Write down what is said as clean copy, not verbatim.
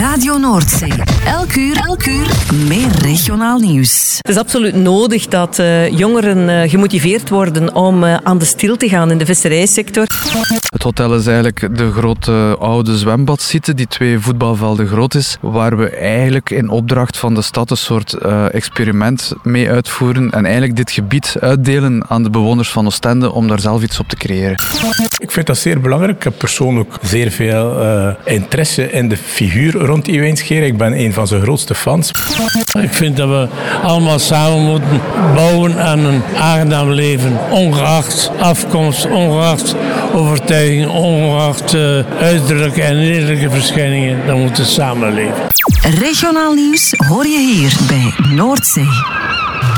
Radio Noordzee. Elk uur meer regionaal nieuws. Het is absoluut nodig dat jongeren gemotiveerd worden om aan de stil te gaan in de visserijsector. Het hotel is eigenlijk de grote oude zwembadsite die 2 voetbalvelden groot is, waar we eigenlijk in opdracht van de stad een soort experiment mee uitvoeren en eigenlijk dit gebied uitdelen aan de bewoners van Oostende om daar zelf iets op te creëren. Ik vind dat zeer belangrijk. Ik heb persoonlijk zeer veel interesse in de figuur rond Iwijn Scheer. Ik ben een van zijn grootste fans. Ik vind dat we allemaal samen moeten bouwen aan een aangenaam leven. Ongeacht afkomst, ongeacht overtuiging, ongeacht uiterlijke en innerlijke verschijningen. Dan moeten we samenleven. Regionaal nieuws hoor je hier bij Noordzee.